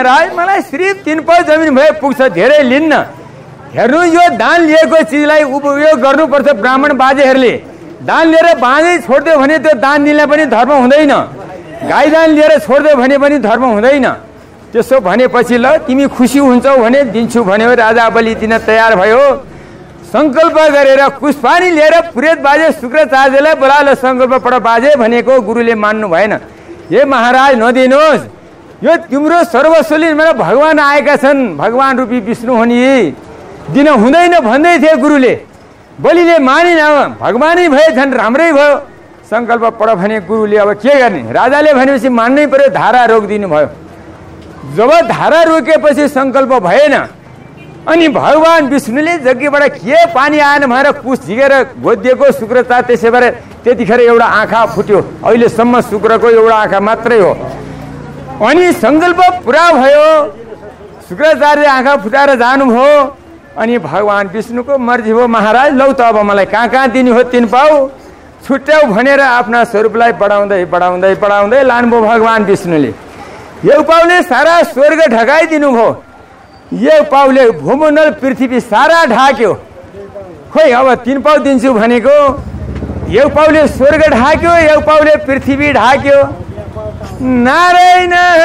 महाराज मलाई सिर्फ 3 पाउ जमिन भए पुग्छ, धेरै लिन्न। हेर्नु, यो दान लिएको चिजलाई उपयोग गर्नुपर्छ। ब्राह्मण बाजेहरूले दान लिएर बाँझै छोडिदियो भने त्यो दान दिनलाई पनि धर्म हुँदैन। गाई दान लिएर छोडिदियो भने पनि धर्म हुँदैन। त्यसो भनेपछि ल तिमी खुसी हुन्छौ भने दिन्छु भन्यो। राजा बलि दिन तयार भयो। सङ्कल्प गरेर कुशपानी लिएर पुरेत बाजे शुक्राचार्यलाई बोलाएर सङ्कल्प पढ बाजे भनेको गुरुले मान्नु भएन। हे महाराज नदिनुहोस्, यो तिम्रो सर्वस्वले मेरा भगवान आएका छन्, भगवान रूपी विष्णु हो नि, दिन हुँदैन भन्दै थिए गुरुले। बलिले मानिन, भगवानै भए झन् राम्रै भयो। सङ्कल्प पढ भने गुरुले अब के गर्ने? राजाले भनेपछि मान्नै पर्यो। धारा रोकिदिनु भयो। जब धारा रोकेपछि सङ्कल्प भएन अनि भगवान विष्णुले यज्ञबाट के पानी आएन भनेर कुश झिकेर गोदिएको शुक्राचार्य। त्यसै भएर त्यतिखेर एउटा आँखा फुट्यो। अहिलेसम्म शुक्रको एउटा आँखा मात्रै हो। अनि सङ्कल्प पुरा भयो। शुक्राचार्य आँखा फुटाएर जानुभयो। अनि भगवान विष्णुको मर्जी भयो। महाराज लौ त अब मलाई कहाँ दिने हो 3 पाउ छुट्याउ भनेर आफ्ना स्वरूपलाई बढाउँदै बढाउँदै बढाउँदै लानुभयो भगवान विष्णुले। यो पाउले सारा स्वर्ग ढकाइदिनु भयो। यो पाउले भूमण्डल पृथ्वी सारा ढाक्यो। खोइ अब 3 पाउ दिन्छु भनेको, यो पाउले स्वर्ग ढाक्यो, यो पाउले पृथ्वी ढाक्यो। नारायण